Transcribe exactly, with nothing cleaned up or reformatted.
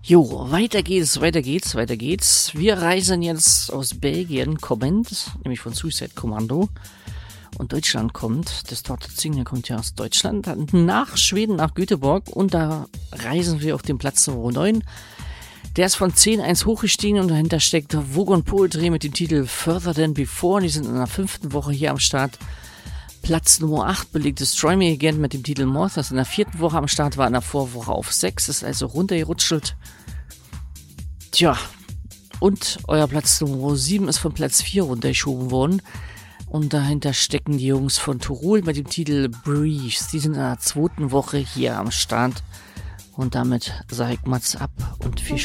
Jo, weiter geht's, weiter geht's, weiter geht's. Wir reisen jetzt aus Belgien kommend, nämlich von Suicide Commando. Und Deutschland kommt, das dort Single kommt ja aus Deutschland, nach Schweden, nach Göteborg. Und da reisen wir auf den Platz Nummer neun. Der ist von zehn eins hochgestiegen und dahinter steckt Vogon Poetry mit dem Titel Further Than Before. Die sind in der fünften Woche hier am Start. Platz Nummer acht belegt Destroy Me Again mit dem Titel Moth, das in der vierten Woche am Start war, in der Vorwoche auf sechs, ist also runtergerutschelt. Tja, und euer Platz Nummer sieben ist von Platz vier runtergeschoben worden. Und dahinter stecken die Jungs von Turul mit dem Titel Breeze. Die sind in der zweiten Woche hier am Start. Und damit sage ich Mats ab und viel Spaß.